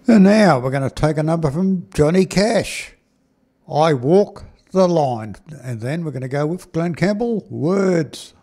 And now we're going to take a number from Johnny Cash. I Walk the Line. And then we're going to go with Glenn Campbell, Words.